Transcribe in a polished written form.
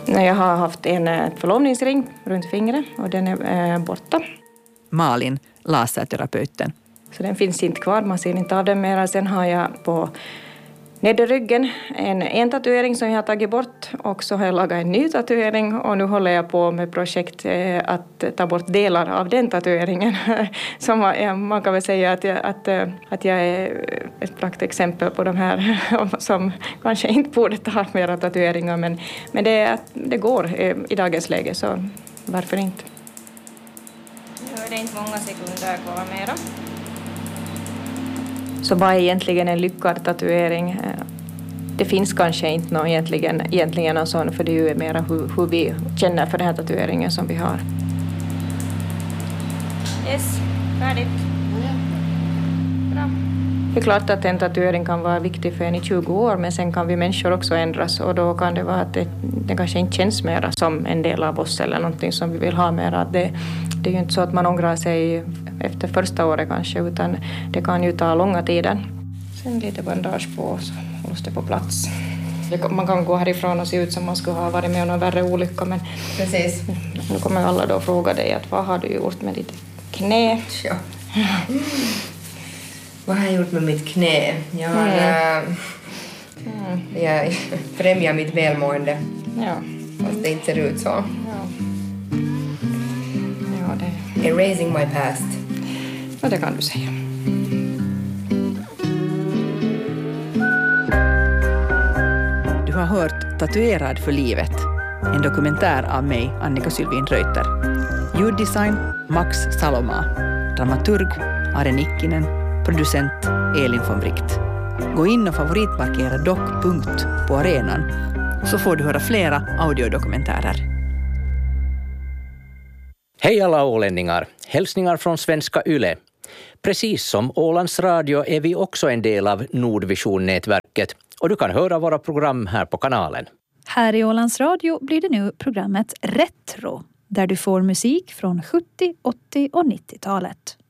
Jag har haft en förlovningsring runt fingret och den är borta. Malin, laserterapeuten. Så den finns inte kvar, man ser inte av den mer. Sen har jag på nederryggen en tatuering som jag har tagit bort och så har jag lagat en ny tatuering och nu håller jag på med projekt att ta bort delar av den tatueringen. Så man kan väl säga att jag är ett praktexempel på de här som kanske inte borde ta mera tatueringar men det går i dagens läge så varför inte? Nu är det inte många sekunder kvar mera. Så vad är egentligen en lyckad tatuering? Det finns kanske inte någon egentligen någon sån, för det är ju mer hur vi känner för den här tatueringen som vi har. Yes, färdigt. Bra. Det är klart att en tatuering kan vara viktig för en i 20 år, men sen kan vi människor också ändras och då kan det vara att det kanske inte känns mer som en del av oss eller någonting som vi vill ha mer. Det är ju inte så att man ångrar sig efter första året kanske, utan det kan ju ta långa tider. Sen lite bandage på så hålls det på plats. Man kan gå härifrån och se ut som man skulle ha varit med om någon värre olycka, men precis. Nu kommer alla då fråga dig att vad har du gjort med ditt knä? Ja. Vad har jag gjort med mitt knä? Jag främjar mitt välmående. Ja. Fast det inte ser ut så. Ja, det... Erasing my past. Ja, det kan du säga. Du har hört Tatuerad för livet. En dokumentär av mig, Annika Sylvin Reuter. Ljuddesign Max Saloma. Dramaturg Are Nikkinen. Producent Elin von Wright. Gå in och favoritmarkera dock. På arenan så får du höra flera audiodokumentärer. Hej alla ålänningar, hälsningar från Svenska Yle. Precis som Ålands Radio är vi också en del av Nordvision-nätverket och du kan höra våra program här på kanalen. Här i Ålands Radio blir det nu programmet Retro, där du får musik från 70-, 80- och 90-talet.